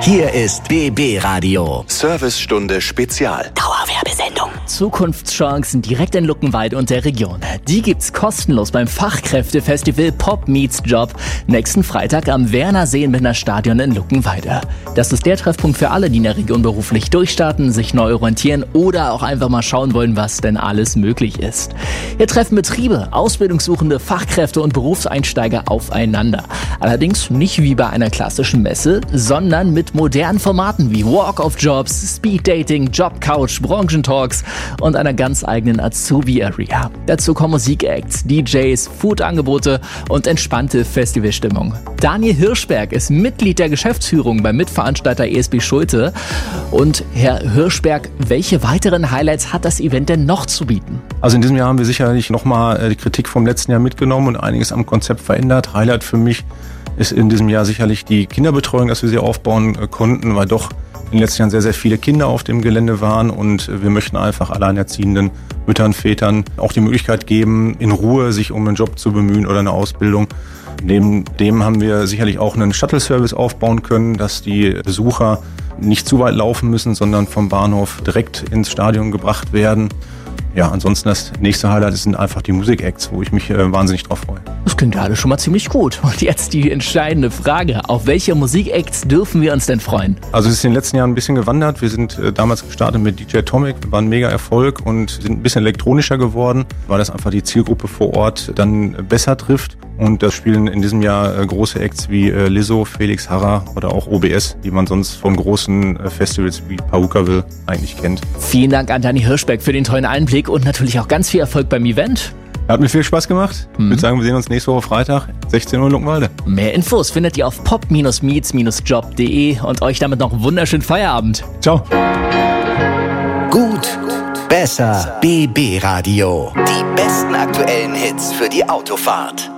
Hier ist BB Radio. Servicestunde Spezial. Dauerwerbesendung. Zukunftschancen direkt in Luckenwalde und der Region. Die gibt's kostenlos beim Fachkräftefestival Pop Meets Job nächsten Freitag am Werner-Seenbinder Stadion in Luckenwalde. Das ist der Treffpunkt für alle, die in der Region beruflich durchstarten, sich neu orientieren oder auch einfach mal schauen wollen, was denn alles möglich ist. Hier treffen Betriebe, Ausbildungssuchende, Fachkräfte und Berufseinsteiger aufeinander. Allerdings nicht wie bei einer klassischen Messe, sondern mit modernen Formaten wie Walk of Jobs, Speed Dating, Job Couch, Branchentalks und einer ganz eigenen Azubi-Area. Dazu kommen Musikacts, DJs, Food-Angebote und entspannte Festivalstimmung. Daniel Hirschberg ist Mitglied der Geschäftsführung beim Mitveranstalter ESB Schulte. Und Herr Hirschberg, welche weiteren Highlights hat das Event denn noch zu bieten? Also in diesem Jahr haben wir sicherlich nochmal die Kritik vom letzten Jahr mitgenommen und einiges am Konzept verändert. Highlight für mich ist in diesem Jahr sicherlich die Kinderbetreuung, dass wir sie aufbauen konnten, weil doch in den letzten Jahren sehr, sehr viele Kinder auf dem Gelände waren und wir möchten einfach alleinerziehenden Müttern, Vätern auch die Möglichkeit geben, in Ruhe sich um einen Job zu bemühen oder eine Ausbildung. Neben dem haben wir sicherlich auch einen Shuttle-Service aufbauen können, dass die Besucher nicht zu weit laufen müssen, sondern vom Bahnhof direkt ins Stadion gebracht werden. Ja, ansonsten das nächste Highlight sind einfach die Musikacts, wo ich mich wahnsinnig drauf freue. Das klingt gerade schon mal ziemlich gut. Und jetzt die entscheidende Frage. Auf welche Musikacts dürfen wir uns denn freuen? Also es ist in den letzten Jahren ein bisschen gewandert. Wir sind damals gestartet mit DJ Atomic, war ein mega Erfolg und sind ein bisschen elektronischer geworden, weil das einfach die Zielgruppe vor Ort dann besser trifft. Und das spielen in diesem Jahr große Acts wie Lizzo, Felix Harrer oder auch OBS, die man sonst von großen Festivals wie Pahukaville eigentlich kennt. Vielen Dank an Dani Hirschberg für den tollen Einblick und natürlich auch ganz viel Erfolg beim Event. Hat mir viel Spaß gemacht. Ich würde sagen, wir sehen uns nächste Woche Freitag, 16 Uhr in Luckenwalde. Mehr Infos findet ihr auf pop-meets-job.de und euch damit noch einen wunderschönen Feierabend. Ciao. Gut, besser, BB Radio. Die besten aktuellen Hits für die Autofahrt.